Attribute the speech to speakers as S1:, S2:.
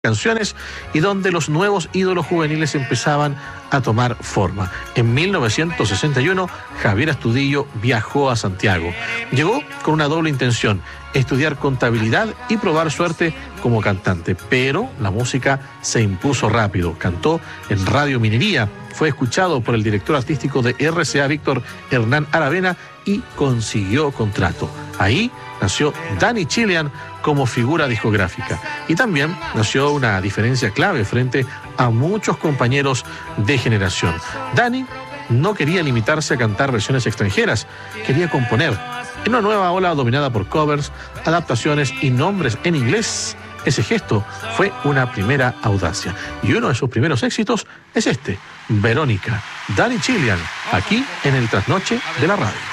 S1: canciones y donde los nuevos ídolos juveniles empezaban a tomar forma. En 1961, Javier Astudillo viajó a Santiago. Llegó con una doble intención: estudiar contabilidad y probar suerte como cantante. Pero la música se impuso rápido. Cantó en Radio Minería, fue escuchado por el director artístico de RCA, Víctor Hernán Aravena, y consiguió contrato. Ahí nació Danny Chilean como figura discográfica. Y también nació una diferencia clave frente a muchos compañeros de generación. Danny no quería limitarse a cantar versiones extranjeras, quería componer. En una nueva ola dominada por covers, adaptaciones y nombres en inglés, ese gesto fue una primera audacia. Y uno de sus primeros éxitos es este, Verónica, Danny Chilean, aquí en el Trasnoche de la Radio.